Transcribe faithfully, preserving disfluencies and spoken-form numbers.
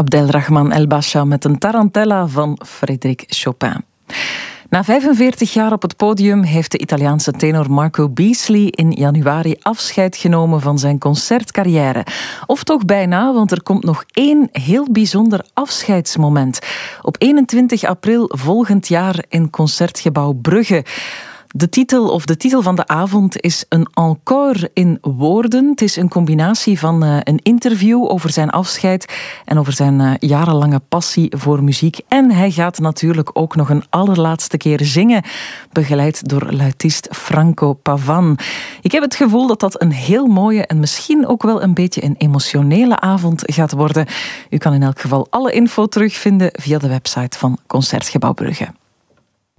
Abdelrahman El-Basha met een tarantella van Frédéric Chopin. Na vijfenveertig jaar op het podium heeft de Italiaanse tenor Marco Beasley in januari afscheid genomen van zijn concertcarrière. Of toch bijna, want er komt nog één heel bijzonder afscheidsmoment. Op eenentwintig april volgend jaar in Concertgebouw Brugge. De titel of de titel van de avond is een encore in woorden. Het is een combinatie van uh, een interview over zijn afscheid en over zijn uh, jarenlange passie voor muziek. En hij gaat natuurlijk ook nog een allerlaatste keer zingen, begeleid door luitist Franco Pavan. Ik heb het gevoel dat dat een heel mooie en misschien ook wel een beetje een emotionele avond gaat worden. U kan in elk geval alle info terugvinden via de website van Concertgebouw Brugge.